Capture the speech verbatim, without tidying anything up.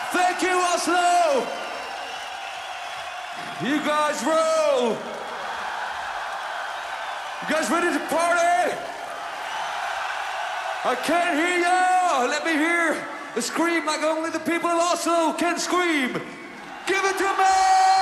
Thank you, Oslo! You guys roll! You guys ready to party? I can't hear you! Let me hear a scream like only the people of Oslo can scream! Give it to me!